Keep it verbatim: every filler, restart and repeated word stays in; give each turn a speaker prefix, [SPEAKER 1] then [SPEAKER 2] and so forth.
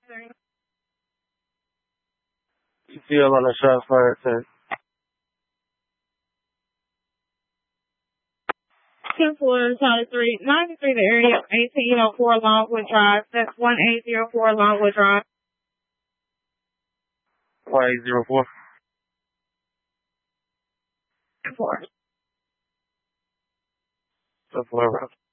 [SPEAKER 1] You feel on the shot fire test.
[SPEAKER 2] ten four, Charlie three, ninety-three, the area, eighteen oh four Longwood Drive. That's one eight zero four Longwood Drive.
[SPEAKER 1] one eight zero four.
[SPEAKER 2] four.
[SPEAKER 1] So four.